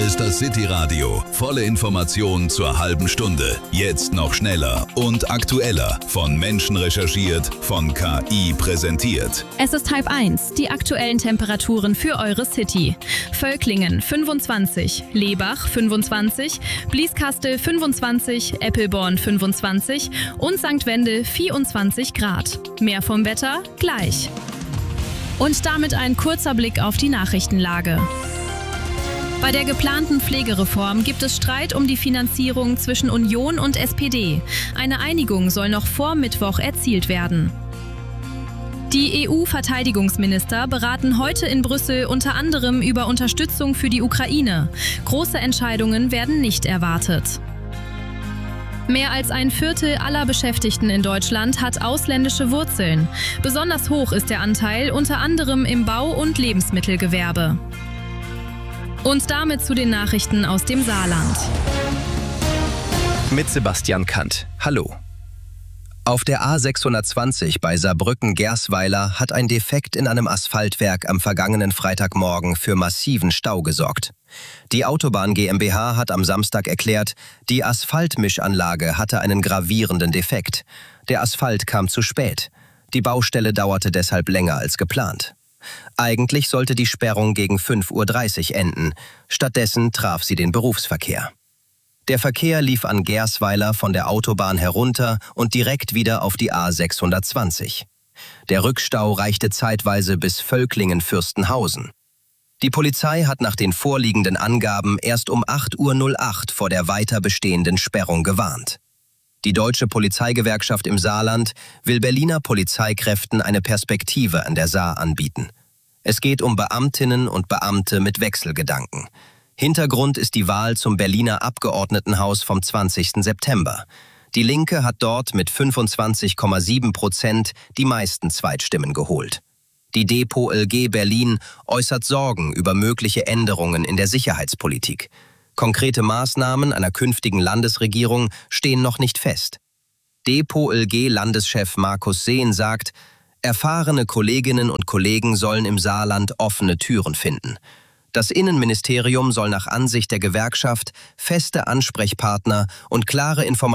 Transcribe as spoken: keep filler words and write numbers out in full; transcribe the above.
ist das City-Radio. Volle Informationen zur halben Stunde. Jetzt noch schneller und aktueller. Von Menschen recherchiert, von K I präsentiert. Es ist halb eins. Die aktuellen Temperaturen für eure City. Völklingen fünfundzwanzig, Lebach fünfundzwanzig, Blieskastel fünfundzwanzig, Eppelborn fünfundzwanzig und Sankt Wendel vierundzwanzig Grad. Mehr vom Wetter gleich. Und damit ein kurzer Blick auf die Nachrichtenlage. Bei der geplanten Pflegereform gibt es Streit um die Finanzierung zwischen Union und S P D. Eine Einigung soll noch vor Mittwoch erzielt werden. Die E U-Verteidigungsminister beraten heute in Brüssel unter anderem über Unterstützung für die Ukraine. Große Entscheidungen werden nicht erwartet. Mehr als ein Viertel aller Beschäftigten in Deutschland hat ausländische Wurzeln. Besonders hoch ist der Anteil unter anderem im Bau- und Lebensmittelgewerbe. Und damit zu den Nachrichten aus dem Saarland. Mit Sebastian Kant. Hallo. Auf der A sechshundertzwanzig bei Saarbrücken-Gersweiler hat ein Defekt in einem Asphaltwerk am vergangenen Freitagmorgen für massiven Stau gesorgt. Die Autobahn GmbH hat am Samstag erklärt, die Asphaltmischanlage hatte einen gravierenden Defekt. Der Asphalt kam zu spät. Die Baustelle dauerte deshalb länger als geplant. Eigentlich sollte die Sperrung gegen fünf Uhr dreißig enden. Stattdessen traf sie den Berufsverkehr. Der Verkehr lief an Gersweiler von der Autobahn herunter und direkt wieder auf die A sechshundertzwanzig. Der Rückstau reichte zeitweise bis Völklingen-Fürstenhausen. Die Polizei hat nach den vorliegenden Angaben erst um acht Uhr acht vor der weiter bestehenden Sperrung gewarnt. Die Deutsche Polizeigewerkschaft im Saarland will Berliner Polizeikräften eine Perspektive an der Saar anbieten. Es geht um Beamtinnen und Beamte mit Wechselgedanken. Hintergrund ist die Wahl zum Berliner Abgeordnetenhaus vom zwanzigsten September. Die Linke hat dort mit fünfundzwanzig Komma sieben Prozent die meisten Zweitstimmen geholt. Die Depo L G Berlin äußert Sorgen über mögliche Änderungen in der Sicherheitspolitik. Konkrete Maßnahmen einer künftigen Landesregierung stehen noch nicht fest. Depo L G-Landeschef Markus Sehn sagt, erfahrene Kolleginnen und Kollegen sollen im Saarland offene Türen finden. Das Innenministerium soll nach Ansicht der Gewerkschaft feste Ansprechpartner und klare Informationen